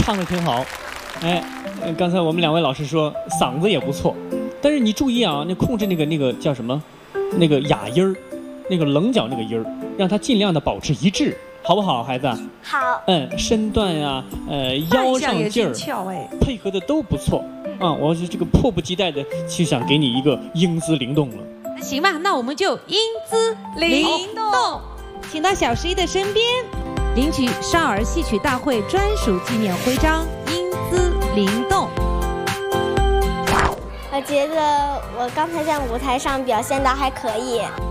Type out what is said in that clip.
唱的挺好。哎，刚才我们2位老师说嗓子也不错，但是你注意啊，那控制那个叫什么，那个哑音儿，那个棱角那个音儿，让它尽量的保持一致，好不好，孩子？ 好。 身段呀，腰上劲儿，配合的都不错。我是这个迫不及待的就想给你一个英姿灵动了。 那行吧，那我们就英姿灵动，请到小11的身边，领取少儿戏曲大会专属纪念徽章，英姿灵动。 我觉得我刚才在舞台上表现的还可以。